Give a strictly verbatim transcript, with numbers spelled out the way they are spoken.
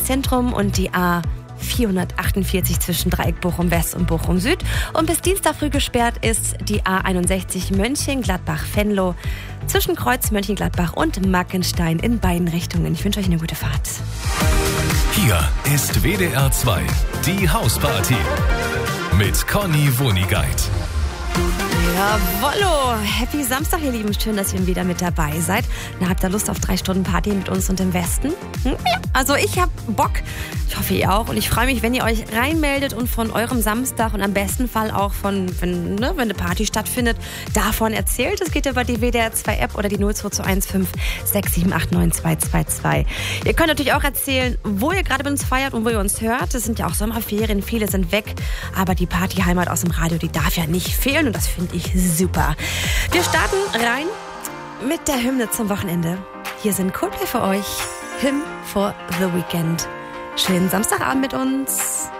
Zentrum und die A vierhundertachtundvierzig zwischen Dreieck Bochum West und Bochum Süd. Und bis Dienstag früh gesperrt ist die A einundsechzig Mönchengladbach-Venlo zwischen Kreuz Mönchengladbach und Mackenstein in beiden Richtungen. Ich wünsche euch eine gute Fahrt. Hier ist W D R zwei, die Hausparty mit Conny Wonigkeit. Jawollo, happy Samstag, ihr Lieben. Schön, dass ihr wieder mit dabei seid. Na, habt ihr Lust auf drei Stunden Party mit uns und dem Westen? Hm? Ja, also ich hab Bock. Ich hoffe, ihr auch. Und ich freue mich, wenn ihr euch reinmeldet und von eurem Samstag und am besten Fall auch von, wenn, ne, wenn eine Party stattfindet, davon erzählt. Es geht über die W D R zwei App oder die null zwei zwei eins fünf sechs sieben acht neun zwei zwei zwei. Ihr könnt natürlich auch erzählen, wo ihr gerade mit uns feiert und wo ihr uns hört. Es sind ja auch Sommerferien, viele sind weg. Aber die Partyheimat aus dem Radio, die darf ja nicht fehlen. Und das finde ich super. Wir starten rein mit der Hymne zum Wochenende. Hier sind Coldplay für euch. Hymn for the Weekend. Schönen Samstagabend mit uns.